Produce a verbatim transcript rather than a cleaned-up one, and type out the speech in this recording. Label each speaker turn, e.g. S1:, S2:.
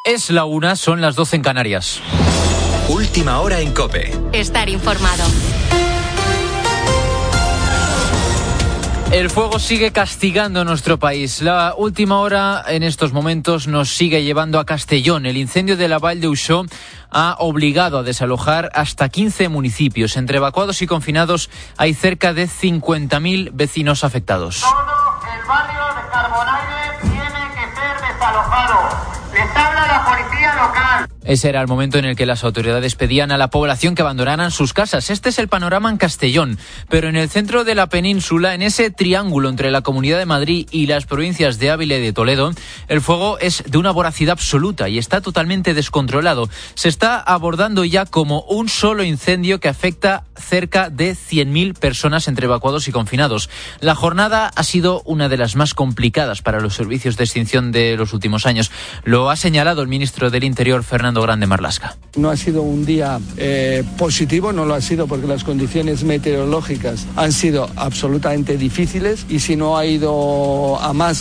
S1: Es la una, son las doce en Canarias.
S2: Última hora en COPE.
S3: Estar informado.
S1: El fuego sigue castigando nuestro país. La última hora en estos momentos nos sigue llevando a Castellón. El incendio de la Vall d'Uixó ha obligado a desalojar hasta quince municipios. Entre evacuados y confinados hay cerca de cincuenta mil vecinos afectados.
S4: Todo el barrio de Carbonaire tiene que ser desalojado. Les habla la policía local.
S1: Ese era el momento en el que las autoridades pedían a la población que abandonaran sus casas. Este es el panorama en Castellón, pero en el centro de la península, en ese triángulo entre la Comunidad de Madrid y las provincias de Ávila y de Toledo, el fuego es de una voracidad absoluta y está totalmente descontrolado. Se está abordando ya como un solo incendio que afecta cerca de cien mil personas entre evacuados y confinados. La jornada ha sido una de las más complicadas para los servicios de extinción de los últimos años. Lo ha señalado el ministro del Interior, Fernando Grande Marlaska.
S5: No ha sido un día eh, positivo, no lo ha sido porque las condiciones meteorológicas han sido absolutamente difíciles y si no ha ido a más